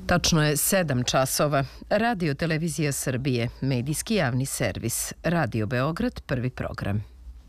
Tačno je 7 časova. Radio Televizija Srbije, medijski javni servis. Radio Beograd, prvi program.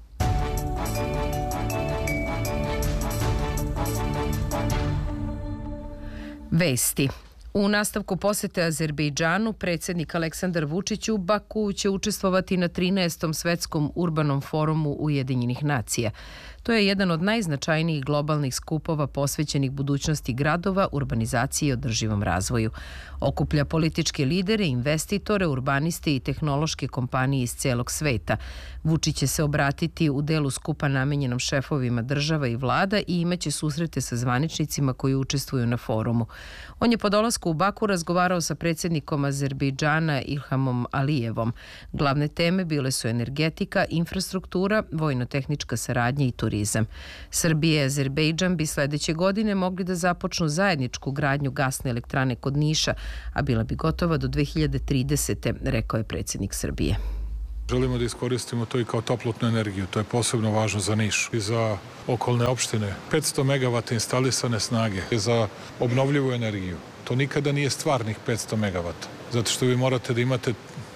Vesti. U nastavku posete Azerbejdžanu, predsjednik Aleksandar Vučić u Bakuu će učestvovati na 13. svetskom urbanom forumu Ujedinjenih nacija. To je jedan od najznačajnijih globalnih skupova posvećenih budućnosti gradova, urbanizaciji i održivom razvoju. Okuplja političke lidere, investitore, urbaniste i tehnološke kompanije iz celog sveta. Vučić će se obratiti u delu skupa namenjenom šefovima država i vlada i imaće susrete sa zvaničnicima koji učestvuju na forumu. On je po dolasku u Baku razgovarao sa predsjednikom Azerbejdžana Ilhamom Alijevom. Glavne teme bile su energetika, infrastruktura, vojno-tehnička saradnja i turizam. Srbija i Azerbejdžan bi sledeće godine mogli da započnu zajedničku gradnju gasne elektrane kod Niša, a bila bi gotova do 2030. rekao je predsjednik Srbije. Želimo da iskoristimo to i kao toplotnu energiju. To je posebno važno za Niš i za okolne opštine. 500 megavata instalisane snage za obnovljivu energiju. To nikada nije stvarnih 500 megavata. Zato što vi morate da imate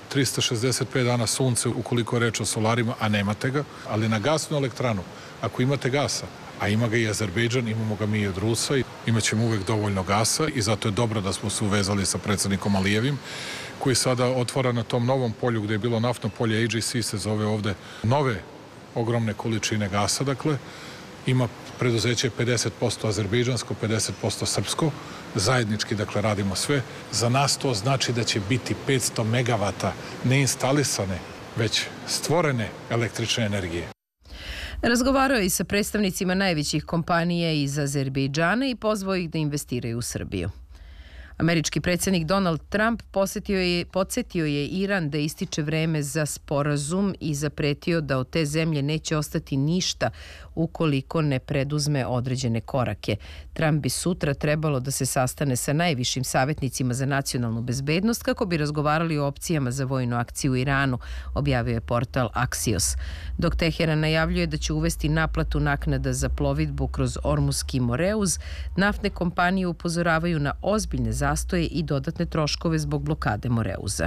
365 dana sunce ukoliko je reč o solarima, a nemate ga. Ali na gasnu elektranu, ako imate gasa, a ima ga i Azerbejdžan, imamo ga mi i od Rusa, imaćemo uvek dovoljno gasa i zato je dobro da smo se uvezali sa predsjednikom Alijevim, koji sada otvara na tom novom polju gde je bilo naftno polje AGC, se zove ovde, nove ogromne količine gasa, dakle, ima preduzeće 50% azerbejdžansko, 50% srpsko, zajednički, dakle, radimo sve. Za nas to znači da će biti 500 megavata neinstalisane, već stvorene električne energije. Razgovarao je i sa predstavnicima najvećih kompanija iz Azerbejdžana i pozvao ih da investiraju u Srbiju. Američki predsjednik Donald Trump podsjetio je Iran da ističe vreme za sporazum i zapretio da od te zemlje neće ostati ništa ukoliko ne preduzme određene korake. Trump bi sutra trebalo da se sastane sa najvišim savjetnicima za nacionalnu bezbednost kako bi razgovarali o opcijama za vojnu akciju u Iranu, objavio je portal Axios. Dok Teheran najavljuje da će uvesti naplatu naknada za plovidbu kroz Ormuski Moreuz, naftne kompanije upozoravaju na ozbiljne zastoje i dodatne troškove zbog blokade Moreuza.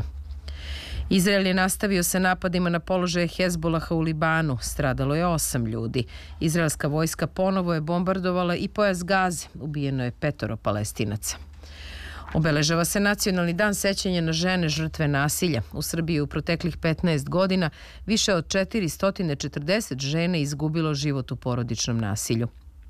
Izrael je nastavio sa napadima na položaje Hezbolaha u Libanu. Stradalo je 8 ljudi. Izraelska vojska ponovo je bombardovala i pojas Gaze. Ubijeno je 5 Palestinaca. Obeležava se Nacionalni dan sećanja na žene žrtve nasilja. U Srbiji u proteklih 15 godina više od 440 žena izgubilo život u porodičnom nasilju.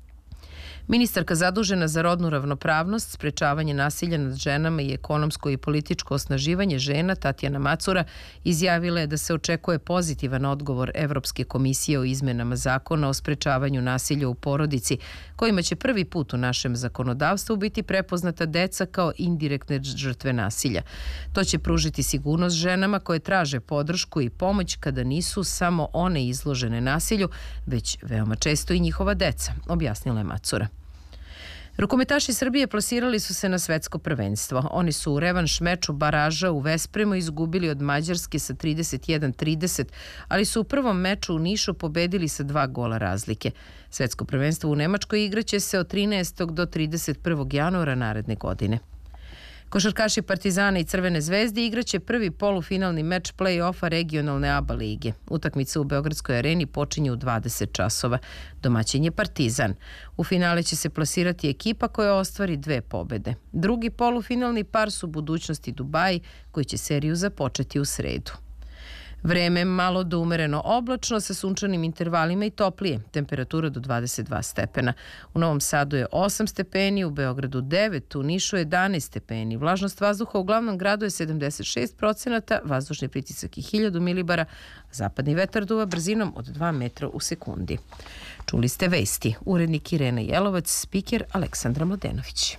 Ministarka zadužena za rodnu ravnopravnost, sprečavanje nasilja nad ženama i ekonomsko i političko osnaživanje žena, Tatjana Macura, izjavila je da se očekuje pozitivan odgovor Evropske komisije o izmenama zakona o sprečavanju nasilja u porodici, kojima će prvi put u našem zakonodavstvu biti prepoznata deca kao indirektne žrtve nasilja. To će pružiti sigurnost ženama koje traže podršku i pomoć kada nisu samo one izložene nasilju, već veoma često i njihova deca, objasnila je Macura. Rukometaši Srbije plasirali su se na svetsko prvenstvo. Oni su u revanš meču baraža u Vespremu izgubili od Mađarske sa 31-30, ali su u prvom meču u Nišu pobedili sa 2 gola razlike. Svetsko prvenstvo u Nemačkoj igraće se od 13. do 31. januara naredne godine. Košarkaši Partizana i Crvene zvezde igraće prvi polufinalni meč play-offa regionalne ABA lige. Utakmica u Beogradskoj areni počinje u 20 časova. Domaćin je Partizan. U finale će se plasirati ekipa koja ostvari 2 pobede. Drugi polufinalni par su Budućnost i Dubai, koji će seriju započeti u sredu. Vreme malo do umereno oblačno sa sunčanim intervalima i toplije. Temperatura do 22 stepena. U Novom Sadu je 8 stepeni, u Beogradu 9, u Nišu 11 stepeni. Vlažnost vazduha u glavnom gradu je 76%, vazdušni pritisak je 1000 milibara, zapadni vetar duva brzinom od 2 metra u sekundi. Čuli ste vesti. Urednik Irena Jelovac, spiker Aleksandra Mladenović.